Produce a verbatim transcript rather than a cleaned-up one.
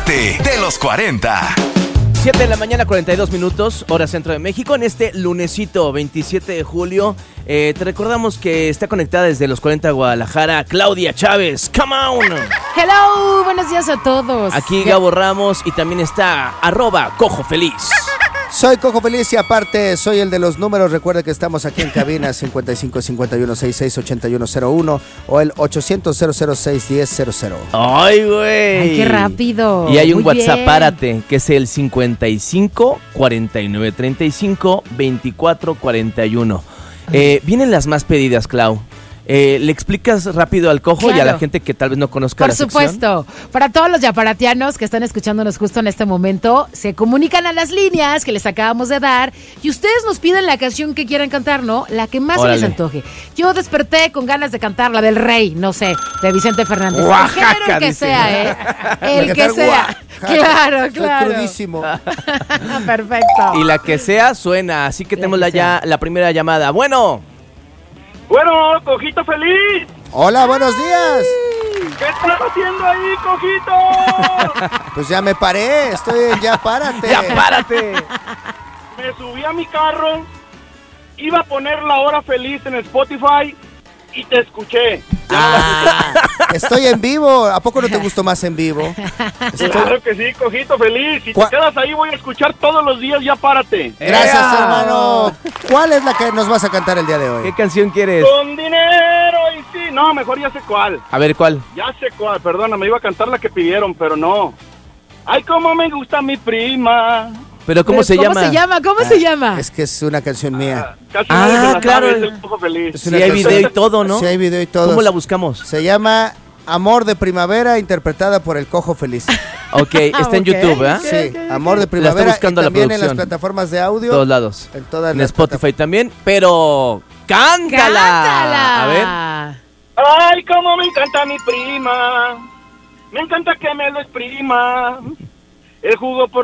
Apárate de los cuarenta. siete de la mañana, cuarenta y dos minutos, hora centro de México. En este lunesito veintisiete de julio, eh, te recordamos que está conectada desde los cuarenta de Guadalajara, Claudia Chávez. ¡Come on! Hello, buenos días a todos. Aquí Gabo Ramos y también está arroba Cojo Feliz. Soy Cojo Feliz y aparte soy el de los números. Recuerde que estamos aquí en cabina cincuenta y cinco, cincuenta y uno, sesenta y seis, ochenta y uno cero uno o el ochocientos, cero cero seis, diez cero cero. ¡Ay, güey! Ay, qué rápido. Y hay un Muy WhatsApp, bien. párate, que es el cincuenta y cinco, cuarenta y nueve, treinta y cinco, veinticuatro, cuarenta y uno. Eh, vienen las más pedidas, Clau. Eh, ¿Le explicas rápido al Cojo Claro. y a la gente que tal vez no conozca Por la sección? supuesto. Para todos los yaparatianos que están escuchándonos justo en este momento, se comunican a las líneas que les acabamos de dar y ustedes nos piden la canción que quieran cantar, ¿no? La que más Órale. se les antoje. Yo desperté con ganas de cantar la del Rey, no sé, de Vicente Fernández. Oaxaca, El género que dice. sea, ¿eh? El De que cantar sea. Oaxaca. Claro, Estoy claro. crudísimo. Perfecto. Y la que sea suena, así que La tenemos que la, ya, la primera llamada. Bueno, Bueno, Cojito Feliz. Hola, buenos días. ¿Qué estás haciendo ahí, Cojito? Pues ya me paré, estoy en Ya Párate. ya párate. Me subí a mi carro, iba a poner La Hora Feliz en Spotify y te escuché. Ah, estoy en vivo. ¿A poco no te gustó más en vivo? Estoy- Claro que sí, Cojito Feliz. Si te ¿Cuá- quedas ahí voy a escuchar todos los días, ya párate. Gracias, ¡Ea! hermano. ¿Cuál es la que nos vas a cantar el día de hoy? ¿Qué canción quieres? Con dinero y sí. No, mejor ya sé cuál. A ver, ¿cuál? Ya sé cuál, perdona, me iba a cantar la que pidieron, pero no. Ay, cómo me gusta mi prima. ¿Pero cómo se ¿Cómo llama? se llama? ¿Cómo Ah, se llama? Es que es una canción mía. Casi Ah, nadie se la claro. sabe, es el Cojo Feliz. Es Sí, una hay canción- video y todo, ¿no? Sí, hay video y todo. ¿Cómo la buscamos? Se llama Amor de Primavera, interpretada por el Cojo Feliz. Ok, está en Ok. YouTube, ¿verdad? Sí, Amor de Primavera. buscando y la también en las producción. plataformas de audio. Todos lados. En todas En las Spotify también, pero cántala. ¡Cántala! A ver. Ay, cómo me encanta mi prima. Me encanta que me lo exprima. El jugo por